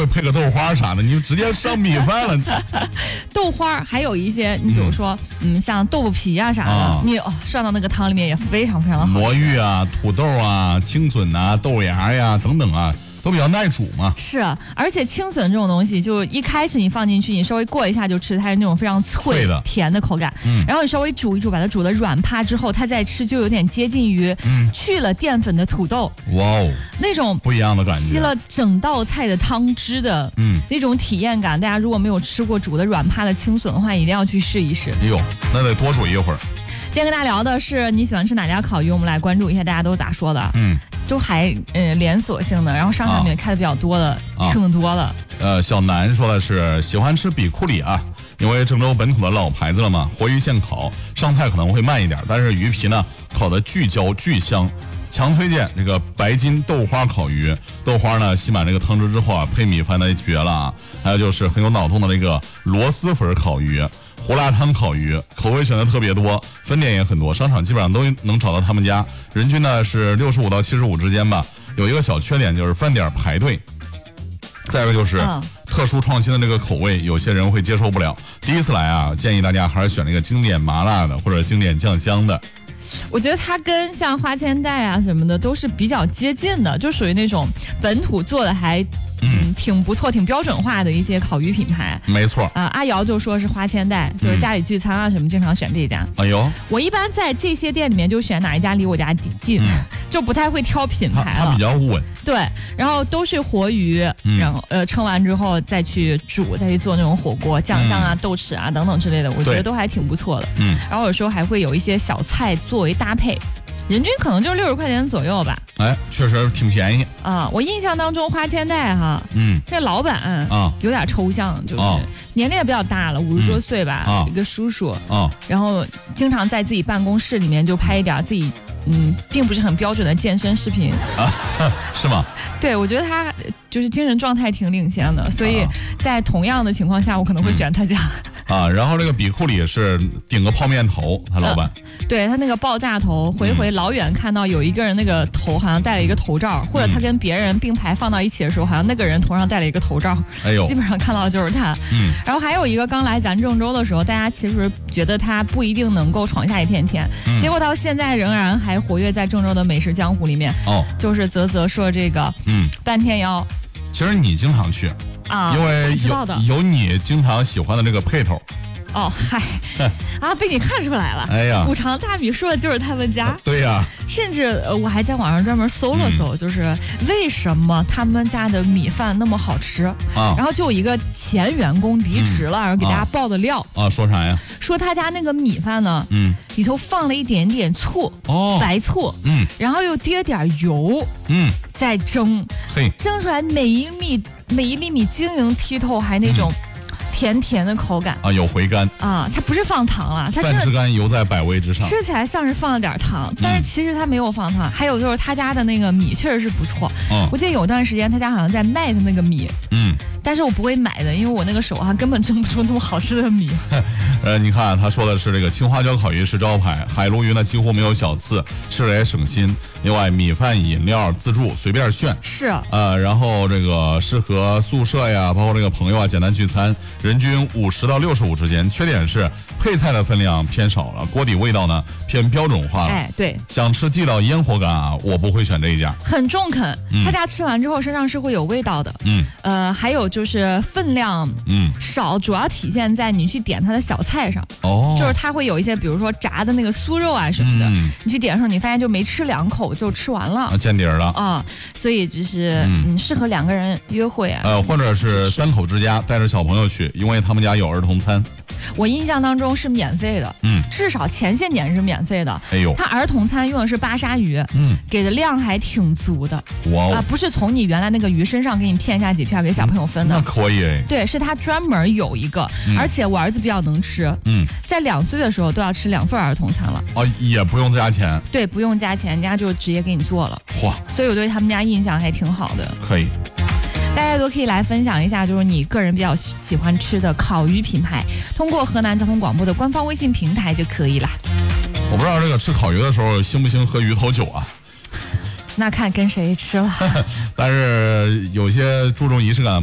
会配个豆花啥的，你就直接上米饭了。 豆花还有一些，你比如说，像豆腐皮啊啥的，你涮到那个汤里面也非常非常的好吃。 魔芋啊、土豆啊、青笋啊、豆芽呀等等啊。都比较耐煮嘛， 是，而且青笋这种东西，就一开始你放进去，你稍微过一下就吃，它是那种非常脆的甜的口感。然后你稍微煮一煮，把它煮的软趴之后，它再吃就有点接近于去了淀粉的土豆。 哇哦， 那种不一样的感觉， 吸了整道菜的汤汁的，那种体验感，大家如果没有吃过煮的软趴的青笋的话，一定要去试一试。 哎呦，那得多煮一会儿。 今天跟大家聊的是你喜欢吃哪家烤鱼，我们来关注一下大家都咋说的。就还连锁性的，然后商场里面开的比较多的，挺多的。 小南说的是喜欢吃比库里啊，因为郑州本土的老牌子了嘛，活鱼现烤，上菜可能会慢一点，但是鱼皮呢烤的巨焦巨香，强推荐这个白金豆花烤鱼。豆花呢吸满这个汤汁之后啊，配米饭那绝了啊！还有就是很有脑洞的这个螺蛳粉烤鱼。胡辣汤烤鱼口味选的特别多，分店也很多，商场基本上都能找到他们家。人均呢是65到75之间吧。有一个小缺点就是饭点排队，再一个就是特殊创新的这个口味，有些人会接受不了。第一次来啊，建议大家还是选那个经典麻辣的或者经典酱香的。 我觉得它跟像花千代啊什么的都是比较接近的，就属于那种本土做的还挺不错、挺标准化的一些烤鱼品牌。 没错啊，阿瑶就说是花千代，就是家里聚餐啊什么经常选这家。 哎呦， 我一般在这些店里面就选哪一家离我家近，就不太会挑品牌了。 它比较稳。 对，然后都是活鱼，然后称完之后再去煮，再去做那种火锅，酱香啊、豆豉啊等等之类的，我觉得都还挺不错的。然后有时候还会有一些小菜作为搭配。人均可能就是60块钱左右吧。 哎，确实挺便宜啊！我印象当中花千代哈，这老板有点抽象，就是年龄也比较大了，50多岁吧，一个叔叔然后经常在自己办公室里面就拍一点自己并不是很标准的健身视频是吗？ 对，我觉得他就是精神状态挺领先的，所以在同样的情况下，我可能会选他家。 然后这个比库里是顶个泡面头，他老板， 对他那个爆炸头，回老远看到有一个人那个头好像戴了一个头罩，或者他跟别人并排放到一起的时候，好像那个人头上戴了一个头罩， 哎呦， 基本上看到的就是他。然后还有一个刚来咱郑州的时候，大家其实觉得他不一定能够闯下一片天，结果到现在仍然还活跃在郑州的美食江湖里面。就是泽说这个半天妖。 其实你经常去因为有你经常喜欢的这个配头。 嗨，被你看出来了。 哎呀， 五常大米说的就是他们家。 对呀， 甚至我还在网上专门搜了搜，就是为什么他们家的米饭那么好吃然后就有一个前员工离职了，然后给大家爆的料说啥呀？ 说他家那个米饭呢，里头放了一点点醋，白醋，然后又滴了点油，再蒸，蒸出来每一粒米晶莹剔透，还那种甜甜的口感有回甘它不是放糖了，它饭之甘犹在百味之上， 吃起来像是放了点糖，但是其实它没有放糖。还有就是他家的那个米确实是不错，我记得有段时间他家好像在卖的那个米，但是我不会买的，因为我那个手根本蒸不出那么好吃的米。 你看他说的是这个青花椒烤鱼是招牌，海鲈鱼呢几乎没有小刺，吃着也省心。另外米饭饮料自助随便炫， 是然后这个适合宿舍呀，包括这个朋友简单聚餐，人均50到65之间。缺点是配菜的分量偏少了，锅底味道呢偏标准化了。 对， 想吃地道烟火感我不会选这一家， 很中肯。他家吃完之后身上是会有味道的。还有就是分量少，主要体现在你去点他的小菜上。就是他会有一些，比如说炸的那个酥肉啊什么的，你去点的时候，你发现就没吃2口就吃完了， 见底儿了所以就是适合2个人约会或者是3口之家带着小朋友去，因为他们家有儿童餐。 我印象当中是免费的，至少前些年是免费的。 哎呦， 他儿童餐用的是巴沙鱼，给的量还挺足的。不是从你原来那个鱼身上给你片下几片给小朋友分的。 那可以对，是他专门有一个，而且我儿子比较能吃，在2岁的时候都要吃2份儿童餐了。 也不用加钱。 对，不用加钱，人家就直接给你做了。所以我对他们家印象还挺好的。 可以。 大家都可以来分享一下，就是你个人比较喜欢吃的烤鱼品牌，通过河南交通广播的官方微信平台就可以了。 我不知道这个吃烤鱼的时候兴不兴喝鱼头酒啊？ 那看跟谁吃了。 但是有些注重仪式感